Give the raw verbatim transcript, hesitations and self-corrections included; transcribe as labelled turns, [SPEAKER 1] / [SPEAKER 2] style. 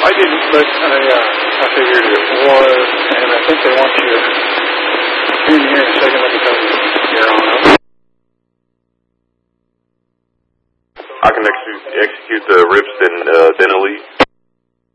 [SPEAKER 1] I didn't, but I, uh, I figured it was, and I think they want you in here in a second. Let me tell you, you're on up.
[SPEAKER 2] I can execute, execute the Ripston uh, Denali.